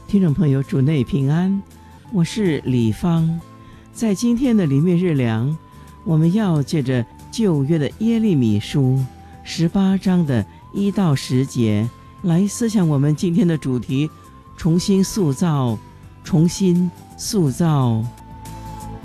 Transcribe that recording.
听众朋友，主内平安，我是李芳。在今天的灵命日粮，我们要借着旧约的耶利米书18章的1到10节来思想我们今天的主题：重新塑造，重新塑造。